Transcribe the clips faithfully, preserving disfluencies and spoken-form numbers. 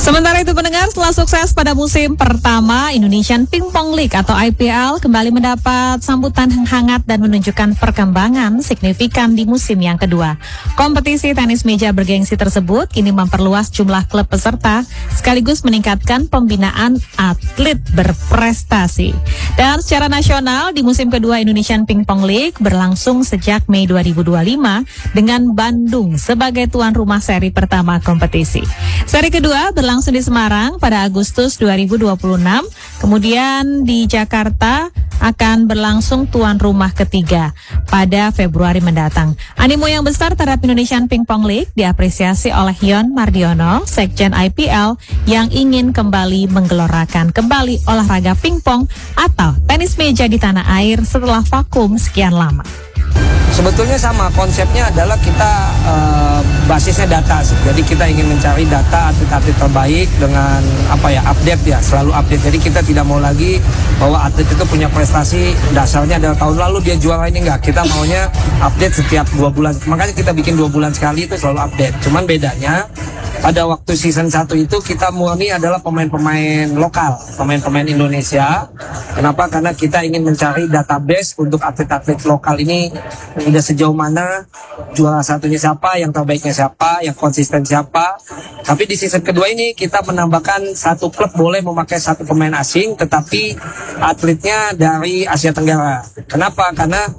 Sementara itu pendengar, setelah sukses pada musim pertama, Indonesian Pingpong League atau I P L kembali mendapat sambutan yang hangat dan menunjukkan perkembangan signifikan di musim yang kedua. Kompetisi tenis meja bergengsi tersebut kini memperluas jumlah klub peserta sekaligus meningkatkan pembinaan atlet berprestasi. Dan secara nasional di musim kedua Indonesian Pingpong League berlangsung sejak Mei dua ribu dua puluh lima dengan Bandung sebagai tuan rumah seri pertama kompetisi. Seri kedua berlangsung di Semarang pada Agustus dua ribu dua puluh enam, kemudian di Jakarta akan berlangsung tuan rumah ketiga pada Februari mendatang. Animo yang besar terhadap Indonesian Pingpong League diapresiasi oleh Yon Mardiono, Sekjen I P L, yang ingin kembali menggelorakan kembali olahraga pingpong atau tenis meja di tanah air setelah vakum sekian lama. Sebetulnya sama, konsepnya adalah kita uh, basisnya data sih. Jadi kita ingin mencari data atlet-atlet terbaik dengan apa ya, update ya, selalu update. Jadi kita tidak mau lagi bahwa atlet itu punya prestasi dasarnya adalah tahun lalu dia juara, ini enggak. Kita maunya update setiap dua bulan. Makanya kita bikin dua bulan sekali itu selalu update. Cuman bedanya pada waktu season satu itu kita murni adalah pemain-pemain lokal, pemain-pemain Indonesia. Kenapa? Karena kita ingin mencari database untuk atlet-atlet lokal ini udah sejauh mana, juara satunya siapa, yang terbaiknya siapa, yang konsisten siapa. Tapi di season kedua ini kita menambahkan satu klub boleh memakai satu pemain asing, tetapi atletnya dari Asia Tenggara. Kenapa? Karena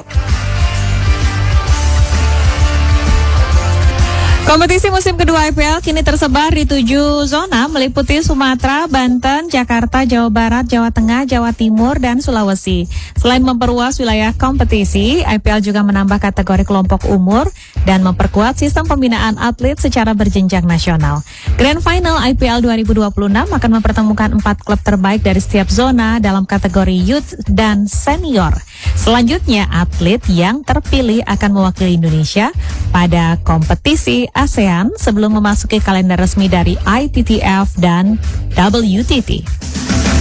kompetisi musim kedua I P L kini tersebar di tujuh zona meliputi Sumatera, Banten, Jakarta, Jawa Barat, Jawa Tengah, Jawa Timur, dan Sulawesi. Selain memperluas wilayah kompetisi, I P L juga menambah kategori kelompok umur dan memperkuat sistem pembinaan atlet secara berjenjang nasional. Grand Final I P L dua ribu dua puluh enam akan mempertemukan empat klub terbaik dari setiap zona dalam kategori youth dan senior. Selanjutnya, atlet yang terpilih akan mewakili Indonesia pada kompetisi ASEAN sebelum memasuki kalender resmi dari I T T F dan W T T.